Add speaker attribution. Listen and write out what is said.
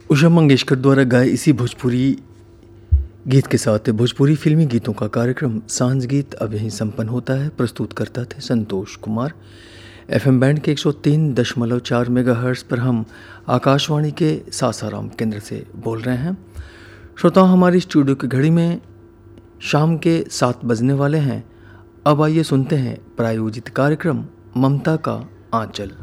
Speaker 1: उषा मंगेशकर द्वारा गाए इसी भोजपुरी गीत के साथ भोजपुरी फिल्मी गीतों का कार्यक्रम सांझ गीत अब यहीं संपन्न होता है। प्रस्तुत करता थे संतोष कुमार। एफएम बैंड के 103.4 मेगाहर्ट्ज़ पर हम आकाशवाणी के सासाराम केंद्र से बोल रहे हैं। श्रोताओं, हमारी स्टूडियो की घड़ी में शाम के 7 बजने वाले हैं। अब आइए सुनते हैं प्रायोजित कार्यक्रम ममता का आंचल।